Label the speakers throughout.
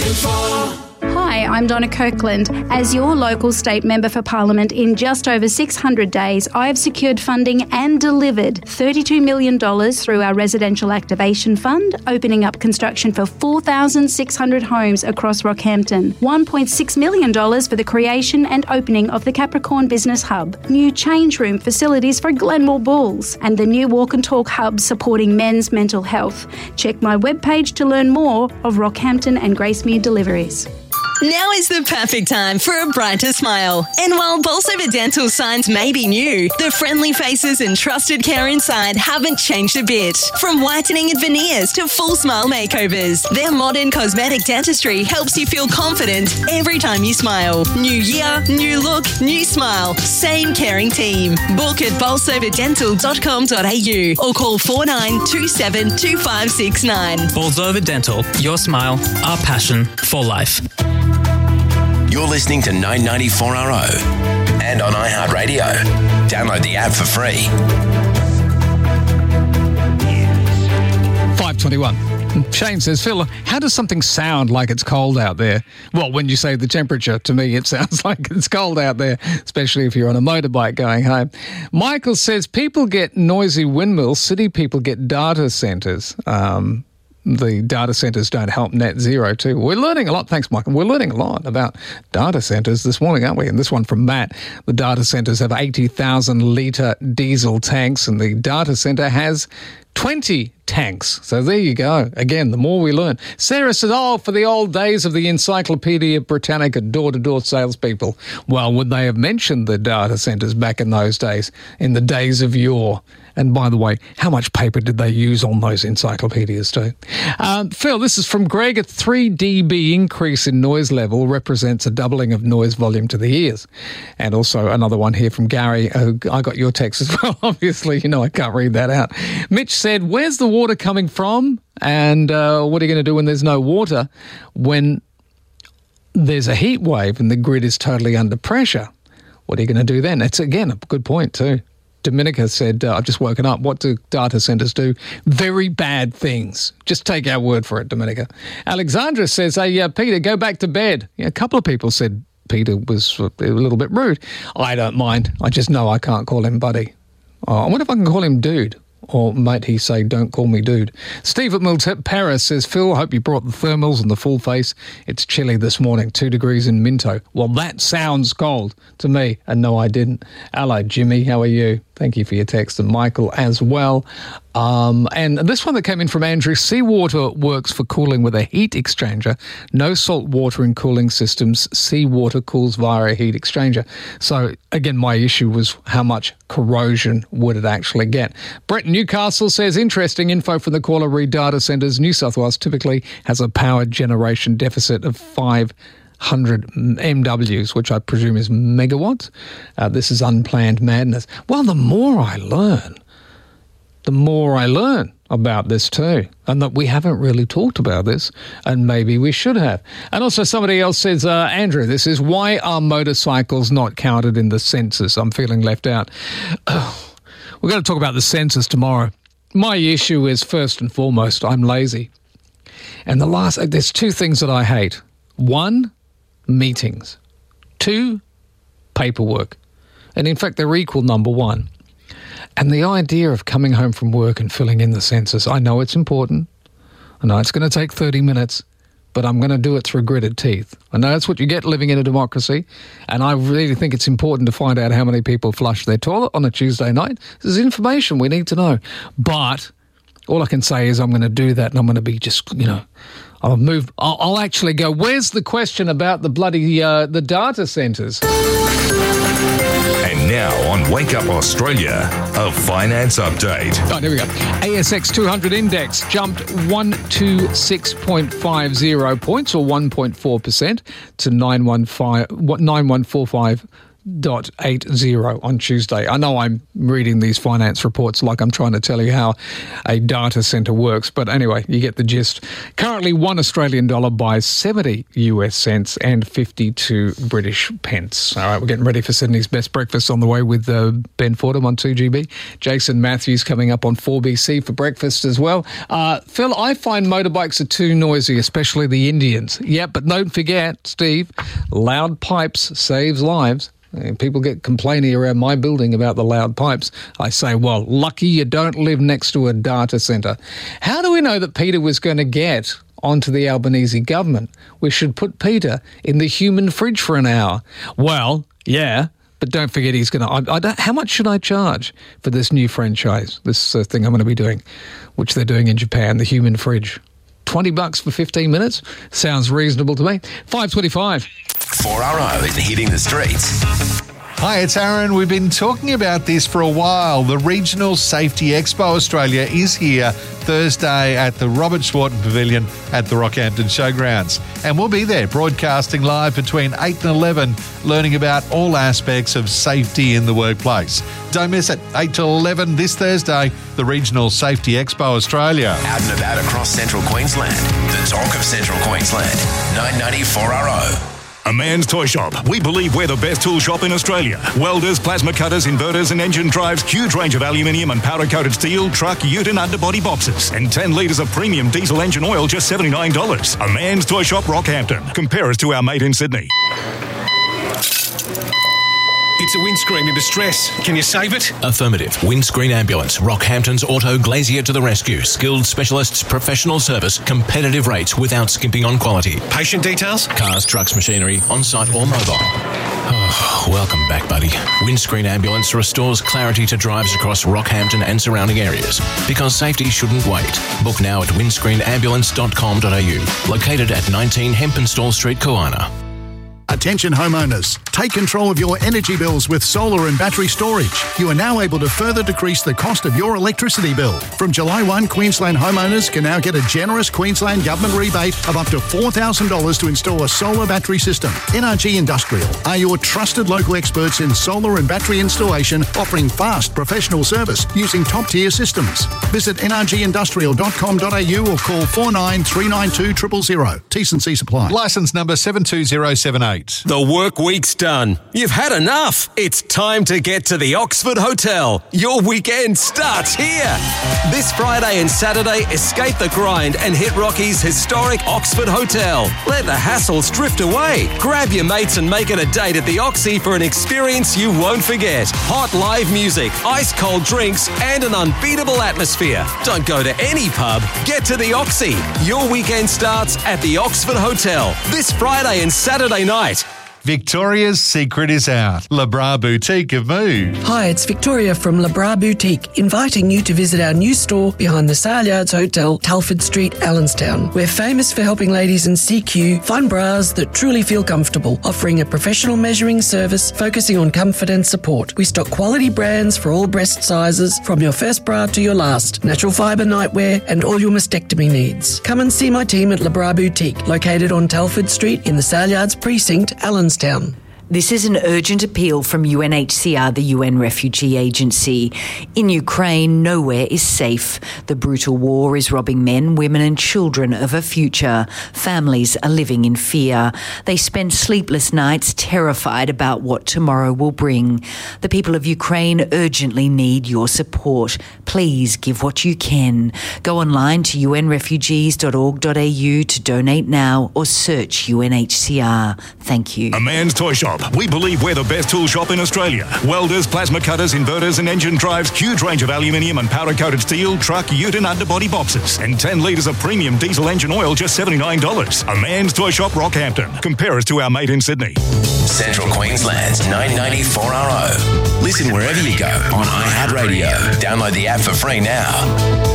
Speaker 1: 994.
Speaker 2: Hi, I'm Donna Kirkland. As your local state member for Parliament in just over 600 days, I have secured funding and delivered $32 million through our Residential Activation Fund, opening up construction for 4,600 homes across Rockhampton, $1.6 million for the creation and opening of the Capricorn Business Hub, new change room facilities for Glenmore Bulls, and the new Walk and Talk Hub supporting men's mental health. Check my webpage to learn more of Rockhampton and Gracemere deliveries.
Speaker 3: Now is the perfect time for a brighter smile. And while Bolsover Dental signs may be new, the friendly faces and trusted care inside haven't changed a bit. From whitening and veneers to full smile makeovers, their modern cosmetic dentistry helps you feel confident every time you smile. New year, new look, new smile. Same caring team. Book at bolsoverdental.com.au or call 4927 2569.
Speaker 4: Bolsover Dental, your smile, our passion for life.
Speaker 5: You're listening to 994RO and on iHeartRadio. Download the app for free.
Speaker 6: 5:21. Shane says, Phil, how does something sound like it's cold out there? Well, when you say the temperature, to me, it sounds like it's cold out there, especially if you're on a motorbike going home. Michael says, people get noisy windmills, city people get data centres. The data centres don't help net zero too. We're learning a lot. Thanks, Michael. We're learning a lot about data centres this morning, aren't we? And this one from Matt. The data centres have 80,000 litre diesel tanks and the data centre has 20 tanks. So there you go. Again, the more we learn. Sarah says, for the old days of the Encyclopedia Britannica door-to-door salespeople. Well, would they have mentioned the data centres back in those days, in the days of yore? And by the way, how much paper did they use on those encyclopedias too? Phil, this is from Greg. A 3 dB increase in noise level represents a doubling of noise volume to the ears. And also another one here from Gary. I got your text as well. Obviously, I can't read that out. Mitch said, where's the water coming from? And what are you going to do when there's no water? When there's a heat wave and the grid is totally under pressure, what are you going to do then? That's, again, a good point too. Dominica said, I've just woken up. What do data centres do? Very bad things. Just take our word for it, Dominica. Alexandra says, hey, Peter, go back to bed. A couple of people said Peter was a little bit rude. I don't mind. I just know I can't call him buddy. I wonder if I can call him dude. Or might he say, don't call me dude? Steve at Paris says, Phil, hope you brought the thermals and the full face. It's chilly this morning, 2 degrees in Minto. Well, that sounds cold to me. And no, I didn't. Hello, Jimmy. How are you? Thank you for your text. And Michael as well. And this one that came in from Andrew, seawater works for cooling with a heat exchanger. No salt water in cooling systems. Seawater cools via a heat exchanger. So, again, my issue was how much corrosion would it actually get? Brett Newcastle says, interesting info from the caller re data centres. New South Wales typically has a power generation deficit of 500 MWs, which I presume is megawatts. This is unplanned madness. Well, the more I learn about this too, and that we haven't really talked about this, and maybe we should have. And also somebody else says, Andrew, this is, why are motorcycles not counted in the census? I'm feeling left out. We're going to talk about the census tomorrow. My issue is, first and foremost, I'm lazy. And there's 2 things that I hate. 1, meetings. 2, paperwork. And in fact, they're equal, number 1. And the idea of coming home from work and filling in the census, I know it's important. I know it's going to take 30 minutes, but I'm going to do it through gritted teeth. I know that's what you get living in a democracy, and I really think it's important to find out how many people flush their toilet on a Tuesday night. This is information we need to know. But all I can say is I'm going to do that, and I'm going to be just, I'll actually go, where's the question about the bloody, the data centres?
Speaker 7: And now on Wake Up Australia, a finance update.
Speaker 6: Oh, there we go. ASX 200 index jumped 126.50 points, or 1.4%, to 9145 5.80 on Tuesday. I know I'm reading these finance reports like I'm trying to tell you how a data centre works, but anyway, you get the gist. Currently, $1 Australian buys 70 US cents and 52 British pence. All right, we're getting ready for Sydney's Best Breakfast on the way with Ben Fordham on 2GB. Jason Matthews coming up on 4BC for breakfast as well. Phil, I find motorbikes are too noisy, especially the Indians. Yeah, but don't forget, Steve, loud pipes saves lives. People get complaining around my building about the loud pipes. I say, well, lucky you don't live next to a data centre. How do we know that Peter was going to get onto the Albanese government? We should put Peter in the human fridge for an hour. Well, yeah, but don't forget he's going to... how much should I charge for this new franchise, this thing I'm going to be doing, which they're doing in Japan, the human fridge? $20 for 15 minutes? Sounds reasonable to me. 5:25.
Speaker 5: 4RO is hitting the streets.
Speaker 1: Hi, it's Aaron. We've been talking about this for a while. The Regional Safety Expo Australia is here Thursday at the Robert Schwarten Pavilion at the Rockhampton Showgrounds. And we'll be there broadcasting live between 8 and 11, learning about all aspects of safety in the workplace. Don't miss it. 8 to 11 this Thursday, the Regional Safety Expo Australia.
Speaker 5: Out and about across Central Queensland. The talk of Central Queensland. 990 4RO.
Speaker 8: A Man's Toy Shop. We believe we're the best tool shop in Australia. Welders, plasma cutters, inverters and engine drives, huge range of aluminium and powder-coated steel, truck, ute and underbody boxes. And 10 litres of premium diesel engine oil, just $79. A Man's Toy Shop, Rockhampton. Compare us to our mate in Sydney.
Speaker 9: It's a windscreen in distress. Can you save it?
Speaker 10: Affirmative. Windscreen Ambulance. Rockhampton's Auto Glazier to the rescue. Skilled specialists, professional service, competitive rates without skimping on quality.
Speaker 9: Patient details?
Speaker 10: Cars, trucks, machinery, on-site or mobile. Oh, welcome back, buddy. Windscreen Ambulance restores clarity to drives across Rockhampton and surrounding areas. Because safety shouldn't wait. Book now at windscreenambulance.com.au. Located at 19 Hempenstall Street, Koana.
Speaker 11: Attention homeowners, take control of your energy bills with solar and battery storage. You are now able to further decrease the cost of your electricity bill. From July 1, Queensland homeowners can now get a generous Queensland government rebate of up to $4,000 to install a solar battery system. NRG Industrial are your trusted local experts in solar and battery installation, offering fast professional service using top-tier systems. Visit nrgindustrial.com.au or call 49392000. T&C supply.
Speaker 1: Licence number 72078.
Speaker 12: The work week's done. You've had enough. It's time to get to the Oxford Hotel. Your weekend starts here. This Friday and Saturday, escape the grind and hit Rocky's historic Oxford Hotel. Let the hassles drift away. Grab your mates and make it a date at the Oxy for an experience you won't forget. Hot live music, ice cold drinks, and an unbeatable atmosphere. Don't go to any pub. Get to the Oxy. Your weekend starts at the Oxford Hotel this Friday and Saturday night.
Speaker 1: Victoria's secret is out. Le Bras Boutique have moved.
Speaker 13: Hi, it's Victoria from Le Bras Boutique, inviting you to visit our new store behind the Sale Yards Hotel, Telford Street, Allenstown. We're famous for helping ladies in CQ find bras that truly feel comfortable, offering a professional measuring service focusing on comfort and support. We stock quality brands for all breast sizes, from your first bra to your last, natural fibre nightwear and all your mastectomy needs. Come and see my team at Le Bras Boutique, located on Telford Street in the Sale Yards Precinct, Allenstown.
Speaker 14: This is an urgent appeal from UNHCR, the UN Refugee Agency. In Ukraine, nowhere is safe. The brutal war is robbing men, women and children of a future. Families are living in fear. They spend sleepless nights terrified about what tomorrow will bring. The people of Ukraine urgently need your support. Please give what you can. Go online to unrefugees.org.au to donate now or search UNHCR. Thank you.
Speaker 8: A Man's Toy Shop. We believe we're the best tool shop in Australia. Welders, plasma cutters, inverters and engine drives, huge range of aluminium and powder-coated steel, truck, ute and underbody boxes. And 10 litres of premium diesel engine oil, just $79. A Man's Toy Shop, Rockhampton. Compare us to our mate in Sydney.
Speaker 5: Central Queensland's 990 4RO. Listen wherever you go on iHeartRadio. Download the app for free now.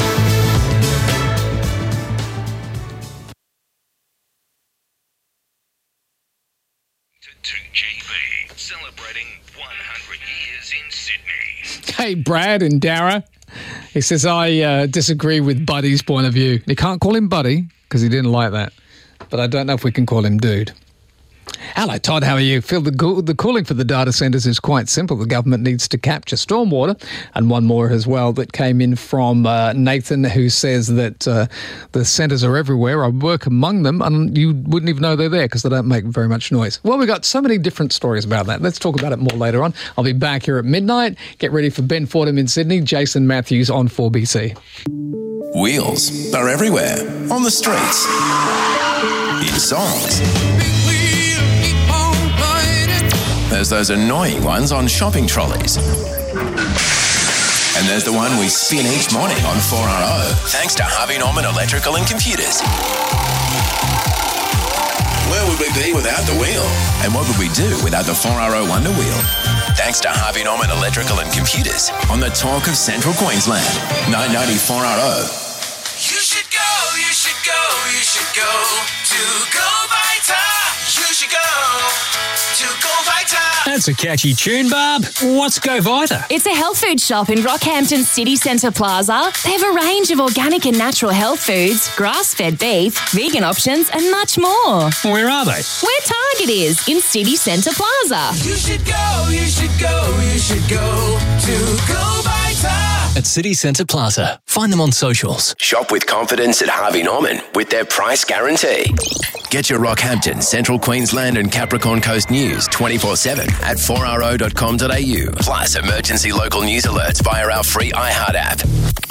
Speaker 8: 2GB, celebrating 100 years in Sydney.
Speaker 6: Hey, Brad and Dara. He says, I disagree with Buddy's point of view. You can't call him Buddy because he didn't like that. But I don't know if we can call him Dude. Hello, Todd. How are you? Phil, the cooling for the data centres is quite simple. The government needs to capture stormwater. And one more as well that came in from Nathan, who says that the centres are everywhere. I work among them and you wouldn't even know they're there because they don't make very much noise. Well, we've got so many different stories about that. Let's talk about it more later on. I'll be back here at midnight. Get ready for Ben Fordham in Sydney, Jason Matthews on 4BC.
Speaker 5: Wheels are everywhere, on the streets, in songs. There's those annoying ones on shopping trolleys. And there's the one we spin each morning on 4RO, thanks to Harvey Norman Electrical and Computers. Where would we be without the wheel? And what would we do without the 4RO Wonder Wheel? Thanks to Harvey Norman Electrical and Computers on the talk of Central Queensland, 990 4RO.
Speaker 15: You should go, you should go, you should go to Go Vita. You should go to Go Vita.
Speaker 16: That's a catchy tune, Barb. What's Go Vita?
Speaker 17: It's a health food shop in Rockhampton City Centre Plaza. They have a range of organic and natural health foods, grass-fed beef, vegan options and much more.
Speaker 16: Where are they?
Speaker 17: Where Target is, in City Centre Plaza.
Speaker 15: You should go, you should go, you should go to Go Vita.
Speaker 10: At City Centre Plaza. Find them on socials.
Speaker 5: Shop with confidence at Harvey Norman with their price guarantee. Get your Rockhampton, Central Queensland and Capricorn Coast news 24/7 at 4RO.com.au. Plus emergency local news alerts via our free iHeart app.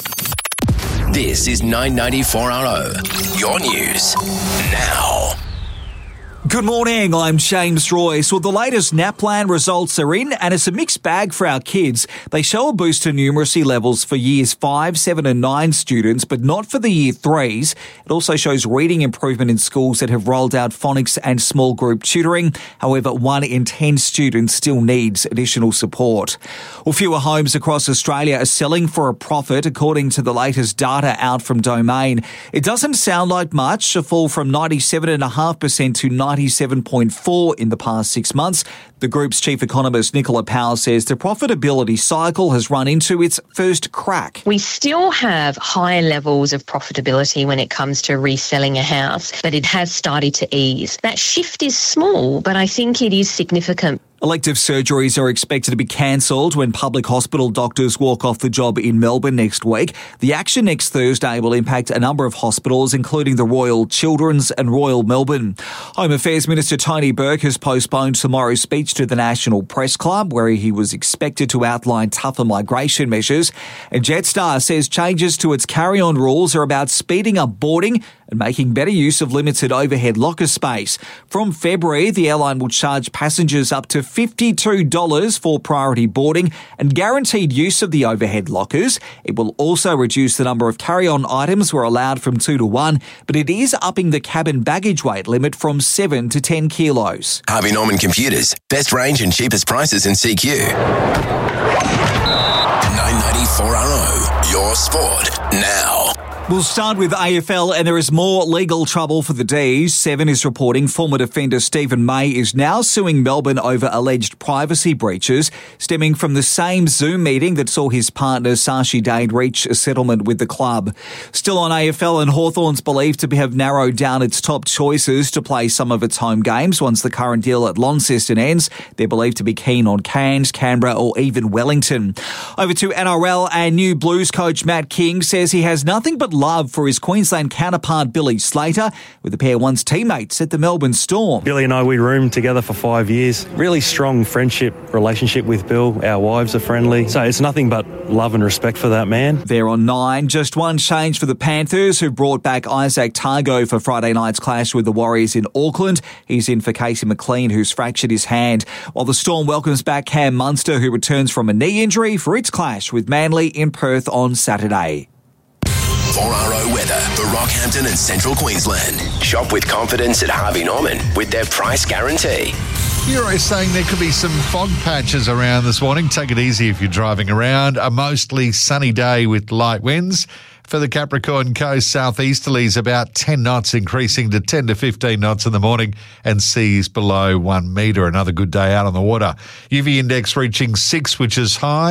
Speaker 5: This is 990 4RO. Your news now.
Speaker 18: Good morning, I'm James Royce. Well, the latest NAPLAN results are in, and it's a mixed bag for our kids. They show a boost to numeracy levels for years 5, 7 and 9 students, but not for the year 3s. It also shows reading improvement in schools that have rolled out phonics and small group tutoring. However, 1 in 10 students still needs additional support. Well, fewer homes across Australia are selling for a profit, according to the latest data out from Domain. It doesn't sound like much, a fall from 97.5% to 97.4% in the past 6 months. The group's chief economist, Nicola Powell, says the profitability cycle has run into its first crack.
Speaker 19: We still have high levels of profitability when it comes to reselling a house, but it has started to ease. That shift is small, but I think it is significant.
Speaker 18: Elective surgeries are expected to be cancelled when public hospital doctors walk off the job in Melbourne next week. The action next Thursday will impact a number of hospitals, including the Royal Children's and Royal Melbourne. Home Affairs Minister Tony Burke has postponed tomorrow's speech to the National Press Club, where he was expected to outline tougher migration measures. And Jetstar says changes to its carry-on rules are about speeding up boarding and making better use of limited overhead locker space. From February, the airline will charge passengers up to $52 for priority boarding and guaranteed use of the overhead lockers. It will also reduce the number of carry-on items we're allowed from 2 to 1, but it is upping the cabin baggage weight limit from 7 to 10 kilos.
Speaker 5: Harvey Norman Computers. Best range and cheapest prices in CQ. 990 4RO. Your sport now.
Speaker 18: We'll start with AFL, and there is more legal trouble for the D's. 7 is reporting former defender Stephen May is now suing Melbourne over alleged privacy breaches stemming from the same Zoom meeting that saw his partner Sashi Dane reach a settlement with the club. Still on AFL, and Hawthorn's believed to have narrowed down its top choices to play some of its home games once the current deal at Launceston ends. They're believed to be keen on Cairns, Canberra or even Wellington. Over to NRL, and new Blues coach Matt King says he has nothing but love for his Queensland counterpart Billy Slater, with the pair once teammates at the Melbourne Storm.
Speaker 20: Billy and I, we roomed together for 5 years. Really strong friendship relationship with Bill. Our wives are friendly. So it's nothing but love and respect for that man.
Speaker 18: They're on 9. Just one change for the Panthers, who brought back Isaac Targo for Friday night's clash with the Warriors in Auckland. He's in for Casey McLean, who's fractured his hand. While the Storm welcomes back Cam Munster, who returns from a knee injury for its clash with Manly in Perth on Saturday.
Speaker 5: 4RO weather for Rockhampton and Central Queensland. Shop with confidence at Harvey Norman with their price guarantee.
Speaker 1: Euro is saying there could be some fog patches around this morning. Take it easy if you're driving around. A mostly sunny day with light winds. For the Capricorn Coast, southeasterlies about 10 knots, increasing to 10 to 15 knots in the morning, and seas below 1 metre. Another good day out on the water. UV index reaching 6, which is high.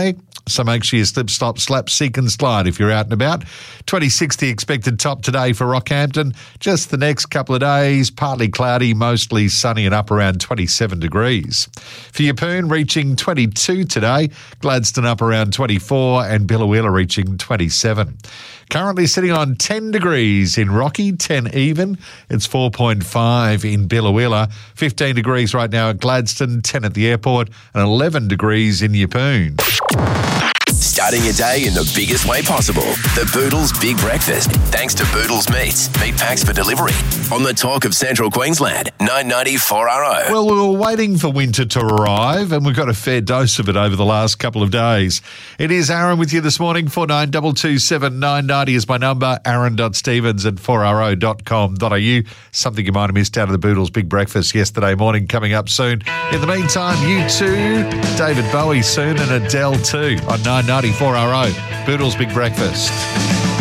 Speaker 1: So make sure you slip, stop, slap, seek and slide if you're out and about. 26 the expected top today for Rockhampton. Just the next couple of days, partly cloudy, mostly sunny and up around 27 degrees. For Yeppoon, reaching 22 today. Gladstone up around 24 and Biloela reaching 27. Currently sitting on 10 degrees in Rocky, 10 even. It's 4.5 in Biloela, 15 degrees right now at Gladstone, 10 at the airport and 11 degrees in Yeppoon.
Speaker 5: Starting your day in the biggest way possible. The Boodles Big Breakfast. Thanks to Boodles Meats. Meat packs for delivery. On the talk of Central Queensland. 990 4RO.
Speaker 1: Well, we were waiting for winter to arrive and we've got a fair dose of it over the last couple of days. It is Aaron with you this morning. 492279 990 is my number. aaron.stevens@4ro.com.au. Something you might have missed out of the Boodles Big Breakfast yesterday morning coming up soon. In the meantime, U2, David Bowie soon and Adele too on 990 4RO. Boodles Big Breakfast.